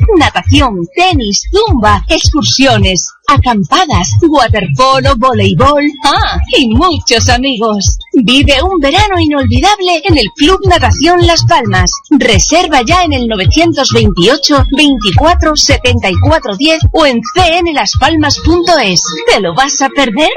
natación, tenis, zumba, excursiones, acampadas, waterpolo, voleibol, y muchos amigos. Vive un verano inolvidable en el Club Natación Las Palmas. Reserva ya en el 928 24 74 10 o en cnlaspalmas.es. ¿Te lo vas a perder?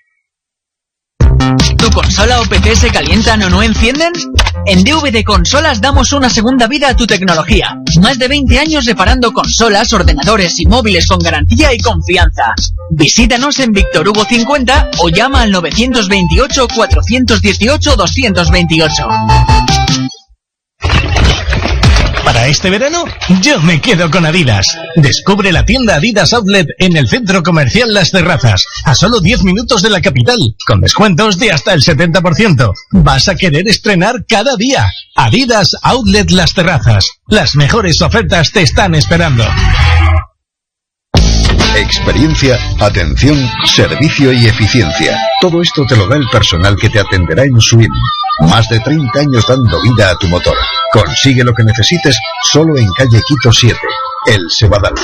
¿Tu consola o PC se calientan o no encienden? En DVD Consolas damos una segunda vida a tu tecnología. Más de 20 años reparando consolas, ordenadores y móviles con garantía y confianza. Visítanos en Víctor Hugo 50 o llama al 928 418 228. Para este verano, yo me quedo con Adidas. Descubre la tienda Adidas Outlet en el Centro Comercial Las Terrazas, a solo 10 minutos de la capital, con descuentos de hasta el 70%. Vas a querer estrenar cada día. Adidas Outlet Las Terrazas. Las mejores ofertas te están esperando. Experiencia, atención, servicio y eficiencia. Todo esto te lo da el personal que te atenderá en Swim. Más de 30 años dando vida a tu motor. Consigue lo que necesites solo en calle Quito 7, El Cebadal.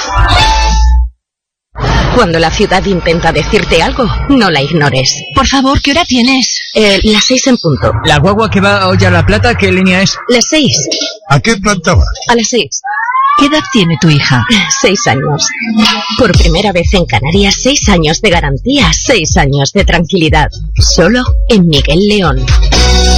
Cuando la ciudad intenta decirte algo, no la ignores. Por favor, ¿qué hora tienes? Las 6 en punto. ¿La guagua que va hoy a La Plata, qué línea es? Las 6. ¿A qué planta va? A las 6. ¿Qué edad tiene tu hija? 6 años. Por primera vez en Canarias, 6 años de garantía, 6 años de tranquilidad. Solo en Miguel León.